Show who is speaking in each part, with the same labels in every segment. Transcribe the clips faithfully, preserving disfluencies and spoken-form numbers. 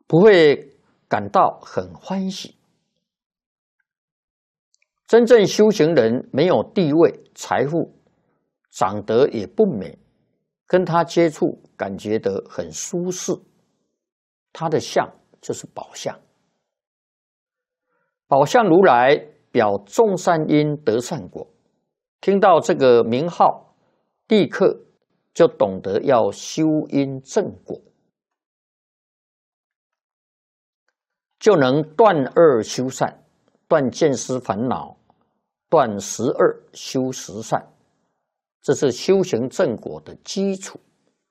Speaker 1: 不会感到很欢喜。真正修行人没有地位、财富，长得也不美，跟他接触感觉得很舒适，他的相就是宝相。宝相如来表众善因得善果，听到这个名号，立刻就懂得要修因正果，就能断恶修善，断见思烦恼，断十恶修十善，这是修行正果的基础。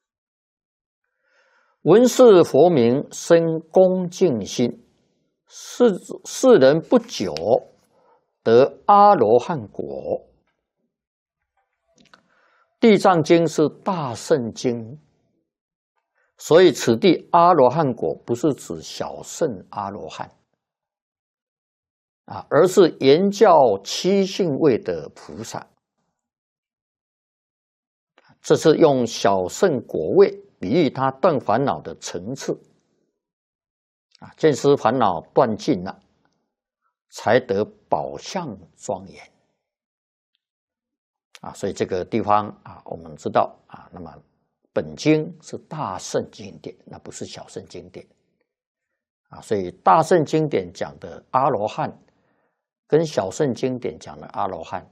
Speaker 1: 闻是佛名，生恭敬心，是是人不久得阿罗汉果。地藏经是大圣经，所以此地阿罗汉果不是指小圣阿罗汉啊，而是言教七性位的菩萨。这是用小圣果位比喻他断烦恼的层次啊，见思烦恼断尽了，才得宝相庄严啊。所以这个地方啊，我们知道啊，那么本经是大圣经典，那不是小圣经典啊。所以大圣经典讲的阿罗汉，跟小圣经典讲的阿罗汉，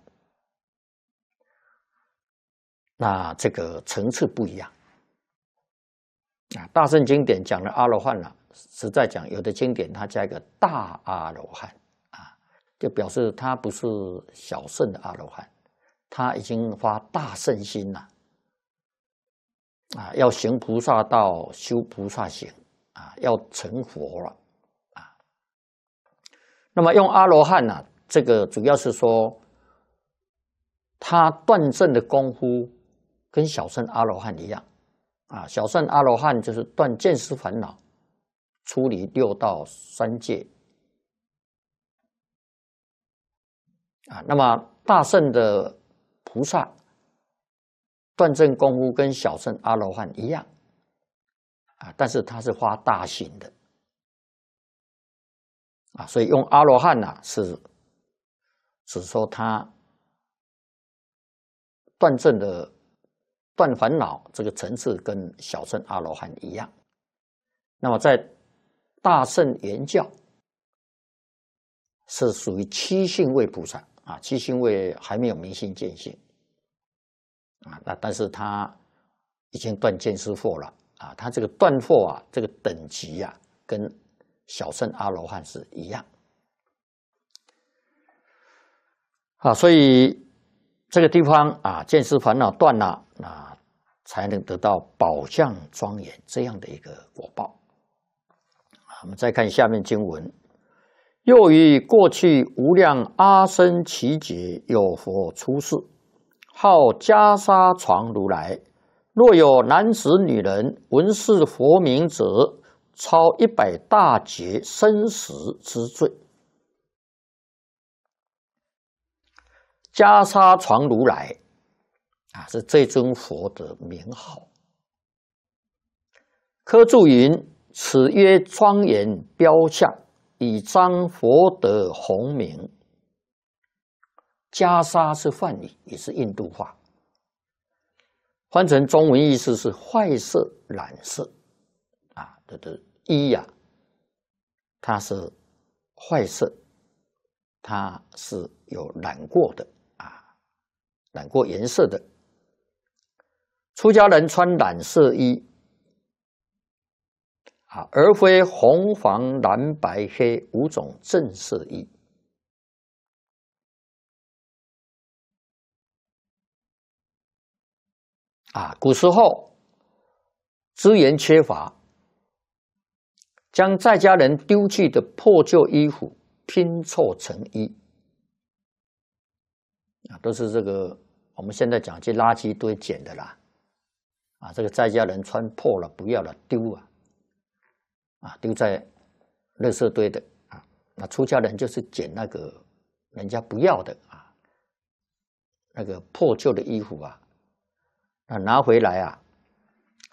Speaker 1: 那这个层次不一样啊。大圣经典讲的阿罗汉啊，实在讲，有的经典它加一个大阿罗汉啊，就表示他不是小圣的阿罗汉，他已经发大圣心了啊，要行菩萨道，修菩萨行啊，要成佛了啊。那么用阿罗汉呢、啊，这个主要是说，他断证的功夫跟小圣阿罗汉一样啊。小圣阿罗汉就是断见思烦恼，出离六道三界啊。那么大圣的菩萨断证功夫跟小圣阿罗汉一样啊，但是他是发大心的啊，所以用阿罗汉啊，是是说他断证的断烦恼这个层次跟小圣阿罗汉一样。那么在大圣圆教是属于七性位菩萨啊，七性位还没有明心见性啊，那但是他已经断见思惑了啊，他这个断惑啊，这个等级啊，跟小圣阿罗汉是一样啊，所以这个地方啊，见思烦恼断了啊，才能得到宝相庄严这样的一个果报。我们再看下面经文：又于过去无量阿僧祇劫有佛出世，号袈裟床如来。若有男子女人闻是佛名者，超一百大劫生死之罪。袈裟床如来啊，是这尊佛的名号。科注云：此曰庄严标相，以彰佛德洪名。袈裟是梵语，也是印度话，翻成中文意思是坏色、染色啊，这的衣呀、啊，它是坏色，它是有染过的啊，染过颜色的。出家人穿染色衣啊，而非红、黄、蓝、白、黑五种正色衣。啊，古时候资源缺乏，将在家人丢弃的破旧衣服拼凑成衣，啊，都是这个我们现在讲去垃圾堆捡的啦，啊，这个在家人穿破了不要了丢啊，啊，丢在垃圾堆的啊，那出家人就是捡那个人家不要的啊，那个破旧的衣服啊。那拿回来啊，